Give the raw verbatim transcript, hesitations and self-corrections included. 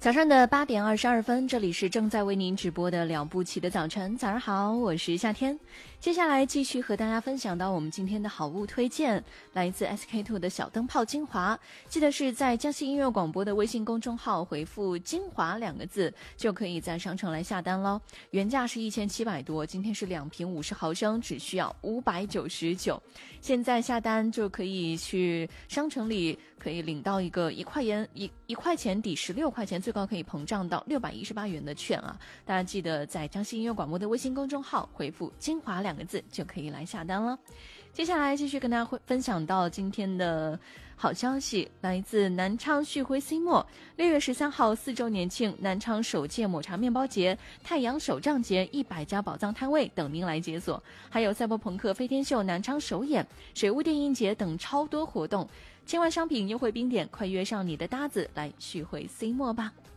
早上的八点二十二分，这里是正在为您直播的了不起的早晨。早上好，我是夏天。接下来继续和大家分享到我们今天的好物推荐，来自 S K two 的小灯泡精华。记得是在江西音乐广播的微信公众号回复精华两个字，就可以在商城来下单喽。原价是一千七百多，今天是两瓶五十毫升，只需要五百九十九。现在下单就可以去商城里可以领到一个一块钱一一块钱抵十六块钱，最高可以膨胀到六百一十八元的券啊！大家记得在江西音乐广播的微信公众号回复精华两个字就可以来下单了。接下来继续跟大家分享到今天的好消息，来自南昌旭辉 C 墨，六月十三号四周年庆，南昌首届抹茶面包节、太阳手账节一百家宝藏摊位等您来解锁，还有赛博朋克飞天秀南昌首演、水雾电影节等超多活动，千万商品优惠冰点，快约上你的搭子来旭辉 C 墨吧。